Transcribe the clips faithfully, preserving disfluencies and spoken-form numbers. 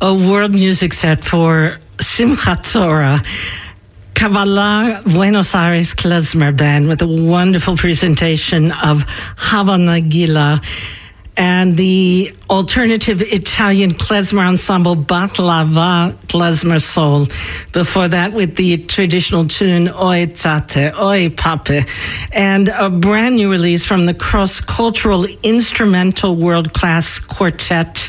a world music set for Simchat Torah, Kabbalah Buenos Aires Klezmer Band, with a wonderful presentation of Hava Nagila, and the alternative Italian klezmer ensemble Baklava Klezmer Soul. Before that, with the traditional tune Oi Tate, Oi Pape, and a brand new release from the cross-cultural instrumental world-class quartet.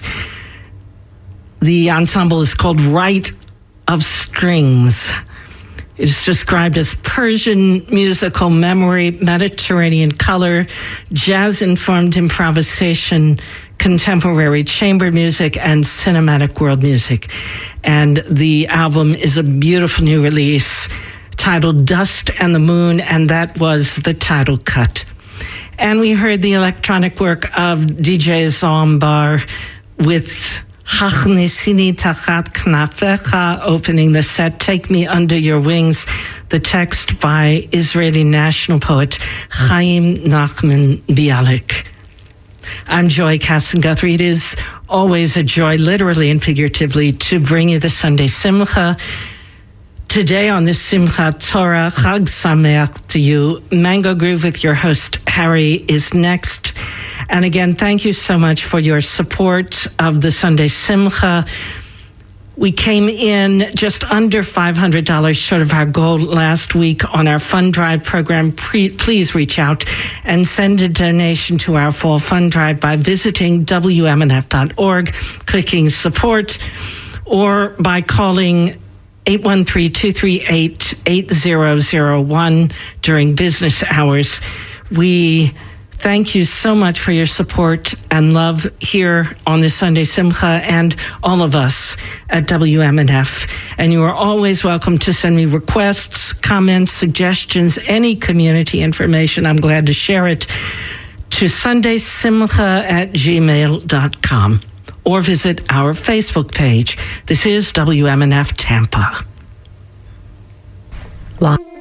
The ensemble is called Rite of Strings. It is described as Persian musical memory, Mediterranean color, jazz-informed improvisation, contemporary chamber music, and cinematic world music. And the album is a beautiful new release titled Dust and the Moon, and that was the title cut. And we heard the electronic work of D J Zombar with Hachnisini Tachat Knafecha, opening the set, Take Me Under Your Wings, the text by Israeli national poet Chaim Nachman Bialik. I'm Joy Casson-Guthrie. It is always a joy, literally and figuratively, to bring you the Sunday Simcha. Today on this Simchat Torah, Chag Sameach to you. Mango Groove with your host, Harry, is next. And again, thank you so much for your support of the Sunday Simcha. We came in just under five hundred dollars short of our goal last week on our fund drive program. Pre- please reach out and send a donation to our fall fund drive by visiting W M N F dot org, clicking support, or by calling eight one three, two three eight, eight zero zero one during business hours. We thank you so much for your support and love here on this Sunday Simcha, and all of us at W M N F. And you are always welcome to send me requests, comments, suggestions, any community information. I'm glad to share it to sunday simcha at gmail dot com, or visit our Facebook page. This is W M N F Tampa. Long.